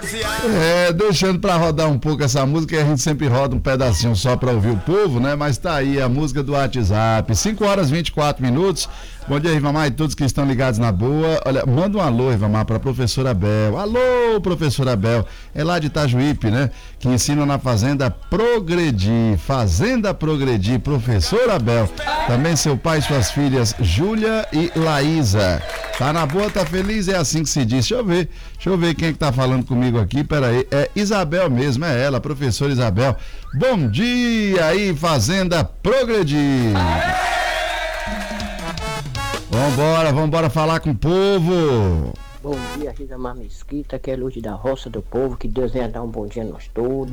Deixando pra rodar um pouco essa música, a gente sempre roda um pedacinho só pra ouvir o povo, né? Mas tá aí a música do WhatsApp, 5 horas e 24 minutos. Bom dia, Rivamar, e todos que estão ligados na boa. Olha, manda um alô, Rivamar, pra professora Bel. Alô, professora Bel. É lá de Itajuípe, né? Que ensina na Fazenda Progredir. Fazenda Progredir, professora Bel. Também seu pai e suas filhas, Júlia e Laísa. Tá na boa, tá feliz? É assim que se diz. Deixa eu ver quem é que tá falando comigo aqui. Pera aí, é Isabel mesmo, é ela, professora Isabel. Bom dia aí, Fazenda Progredir. Vambora falar com o povo. Bom dia, Rivamar Mesquita, que é Luz da Roça do Povo, que Deus venha dar um bom dia a nós todos.